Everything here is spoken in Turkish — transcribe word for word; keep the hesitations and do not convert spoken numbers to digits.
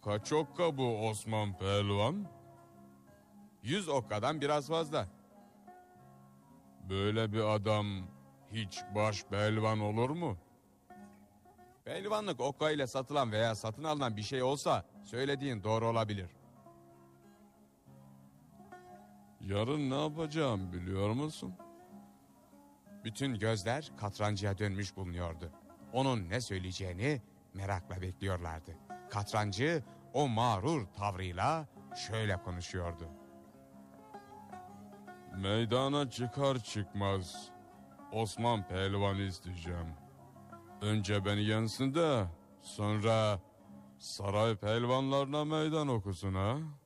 Kaç okka bu Osman Pehlivan? Yüz okkadan biraz fazla. Böyle bir adam hiç baş pehlivan olur mu? Pehlivanlık okka ile satılan veya satın alınan bir şey olsa söylediğin doğru olabilir. Yarın ne yapacağım biliyor musun? Bütün gözler katrancıya dönmüş bulunuyordu. Onun ne söyleyeceğini merakla bekliyorlardı. Katrancı o mağrur tavrıyla şöyle konuşuyordu. Meydana çıkar çıkmaz Osman Pehlivan'ı isteyeceğim. Önce beni yensin de sonra saray pehlivanlarına meydan okusun ha.